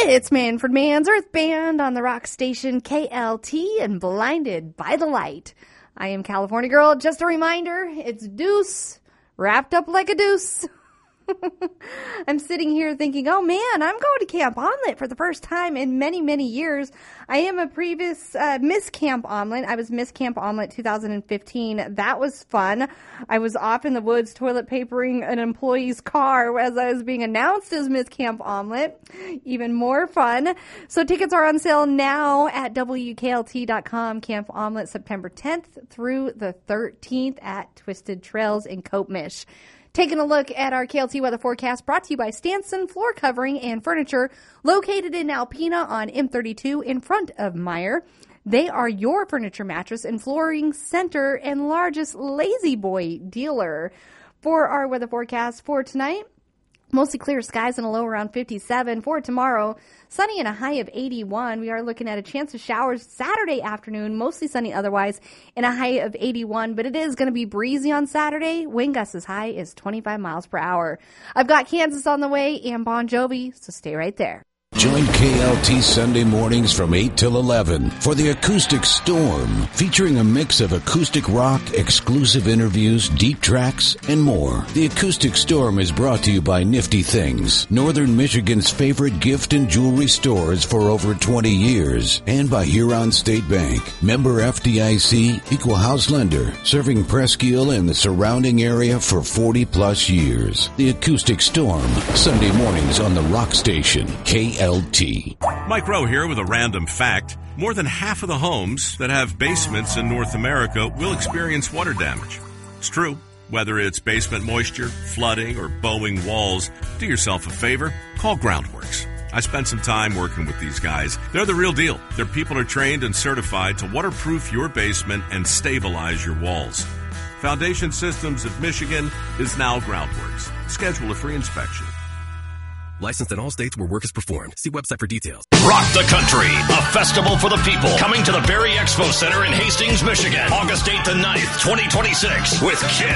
It's Manfred Mann's Earth Band on the rock station KLT and Blinded by the Light. I am California Girl. Just a reminder, it's Deuce, wrapped up like a deuce. I'm sitting here thinking, oh man, I'm going to Camp Omelette for the first time in many, many years. I am a previous Miss Camp Omelette. I was Miss Camp Omelette 2015. That was fun. I was off in the woods toilet papering an employee's car as I was being announced as Miss Camp Omelette. Even more fun. So tickets are on sale now at WKLT.com. Camp Omelette September 10th through the 13th at Twisted Trails in Coatmish. Taking a look at our KLT weather forecast brought to you by Stanson Floor Covering and Furniture, located in Alpena on M32 in front of Meyer. They are your furniture, mattress, and flooring center and largest Lazy Boy dealer. For our weather forecast for tonight, mostly clear skies and a low around 57. For tomorrow, sunny and a high of 81. We are looking at a chance of showers Saturday afternoon, mostly sunny otherwise, and a high of 81. But it is going to be breezy on Saturday. Wind gusts as high as 25 miles per hour. I've got Kansas on the way and Bon Jovi, so stay right there. Join KLT Sunday mornings from 8 till 11 for the Acoustic Storm, featuring a mix of acoustic rock, exclusive interviews, deep tracks, and more. The Acoustic Storm is brought to you by Nifty Things, Northern Michigan's favorite gift and jewelry stores for over 20 years, and by Huron State Bank, member FDIC, equal house lender, serving Presque Isle and the surrounding area for 40-plus years. The Acoustic Storm, Sunday mornings on the Rock Station, KLT. Mike Rowe here with a random fact. More than half of the homes that have basements in North America will experience water damage. It's true. Whether it's basement moisture, flooding, or bowing walls, do yourself a favor, call Groundworks. I spent some time working with these guys. They're the real deal. Their people are trained and certified to waterproof your basement and stabilize your walls. Foundation Systems of Michigan is now Groundworks. Schedule a free inspection. Licensed in all states where work is performed. See website for details. Rock the Country, a festival for the people. Coming to the Berry Expo Center in Hastings, Michigan, August 8th and 9th, 2026, with Ken